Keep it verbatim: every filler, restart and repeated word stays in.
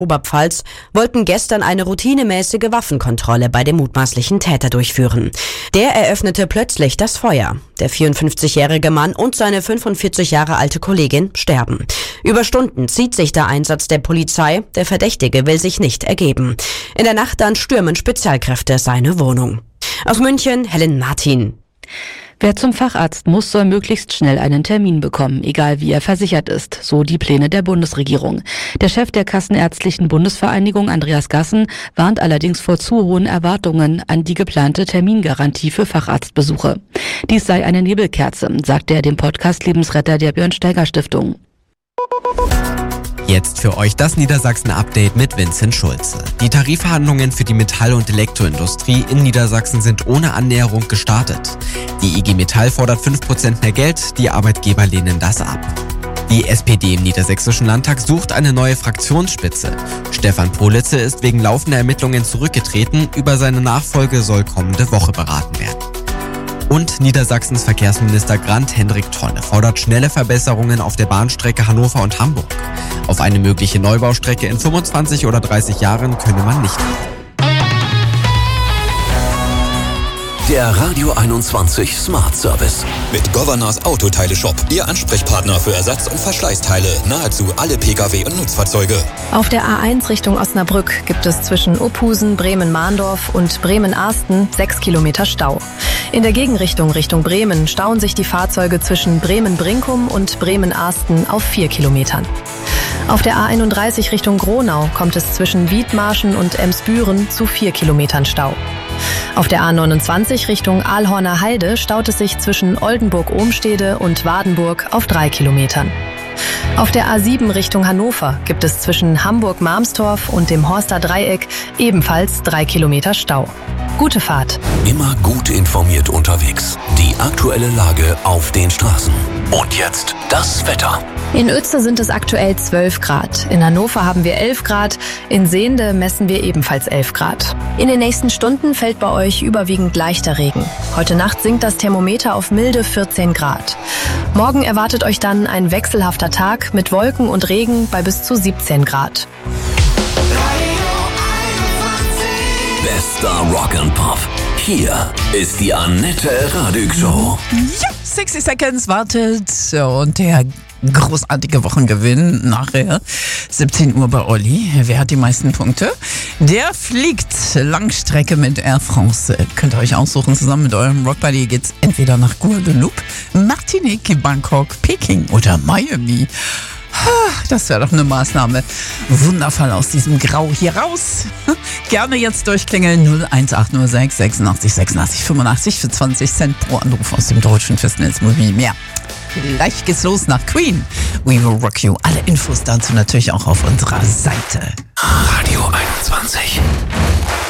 Oberpfalz wollten gestern eine routinemäßige Waffenkontrolle bei dem mutmaßlichen Täter durchführen. Der eröffnete plötzlich das Feuer. Der vierundfünfzigjährige Mann und seine fünfundvierzig Jahre alte Kollegin sterben. Über Stunden zieht sich der Einsatz der Polizei. Der Verdächtige will sich nicht ergeben. In der Nacht dann stürmen Spezialkräfte seine Wohnung. Aus München, Helen Martin. Wer zum Facharzt muss, soll möglichst schnell einen Termin bekommen, egal wie er versichert ist, so die Pläne der Bundesregierung. Der Chef der Kassenärztlichen Bundesvereinigung, Andreas Gassen, warnt allerdings vor zu hohen Erwartungen an die geplante Termingarantie für Facharztbesuche. Dies sei eine Nebelkerze, sagte er dem Podcast Lebensretter der Björn-Steiger-Stiftung. Jetzt für euch das Niedersachsen-Update mit Vincent Schulze. Die Tarifverhandlungen für die Metall- und Elektroindustrie in Niedersachsen sind ohne Annäherung gestartet. Die I G Metall fordert fünf Prozent mehr Geld, die Arbeitgeber lehnen das ab. Die S P D im Niedersächsischen Landtag sucht eine neue Fraktionsspitze. Stefan Politze ist wegen laufender Ermittlungen zurückgetreten, über seine Nachfolge soll kommende Woche beraten werden. Und Niedersachsens Verkehrsminister Grant-Hendrik Tonne fordert schnelle Verbesserungen auf der Bahnstrecke Hannover und Hamburg. Auf eine mögliche Neubaustrecke in fünfundzwanzig oder dreißig Jahren könne man nicht warten. Der Radio einundzwanzig Smart Service. Mit Governors Autoteile Shop. Ihr Ansprechpartner für Ersatz- und Verschleißteile. Nahezu alle Pkw und Nutzfahrzeuge. Auf der A eins Richtung Osnabrück gibt es zwischen Opusen, Bremen-Mahndorf und Bremen-Arsten sechs Kilometer Stau. In der Gegenrichtung Richtung Bremen stauen sich die Fahrzeuge zwischen Bremen-Brinkum und Bremen-Arsten auf vier Kilometern. Auf der A einunddreißig Richtung Gronau kommt es zwischen Wiedmarschen und Emsbüren zu vier Kilometern Stau. Auf der A neunundzwanzig Richtung Aalhorner Heide staut es sich zwischen Oldenburg-Ohmstede und Wadenburg auf drei Kilometern. Auf der A sieben Richtung Hannover gibt es zwischen Hamburg-Marmstorf und dem Horster Dreieck ebenfalls drei Kilometer Stau. Gute Fahrt. Immer gut informiert unterwegs. Die aktuelle Lage auf den Straßen. Und jetzt das Wetter. In Uetze sind es aktuell zwölf Grad. In Hannover haben wir elf Grad. In Sehnde messen wir ebenfalls elf Grad. In den nächsten Stunden fällt bei euch überwiegend leichter Regen. Heute Nacht sinkt das Thermometer auf milde vierzehn Grad. Morgen erwartet euch dann ein wechselhafter Tag mit Wolken und Regen bei bis zu siebzehn Grad. Bester Rock and Pop. Hier ist die Annette Radig Show. Ja, sechzig Seconds wartet und der großartige Wochengewinn nachher. siebzehn Uhr bei Olli. Wer hat die meisten Punkte? Der fliegt Langstrecke mit Air France. Könnt ihr euch aussuchen, zusammen mit eurem Rockbuddy geht's entweder nach Guadeloupe, Martinique, Bangkok, Peking oder Miami. Das wäre doch eine Maßnahme. Wundervoll aus diesem Grau hier raus. Gerne jetzt durchklingeln null eins acht null sechs sechsundachtzig sechsundachtzig fünfundachtzig für zwanzig Cent pro Anruf aus dem deutschen Festnetzmobil. Mehr. Gleich geht's los nach Queen. We will rock you. Alle Infos dazu natürlich auch auf unserer Seite. Radio einundzwanzig.